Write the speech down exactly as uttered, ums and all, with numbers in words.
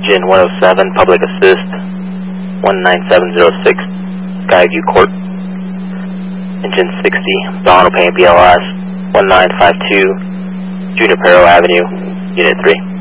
Engine one oh seven, Public Assist, one nine seven zero six, Skyview Court. Engine sixty, Donald Payne B L S, one nine five two, Junipero Avenue, Unit three.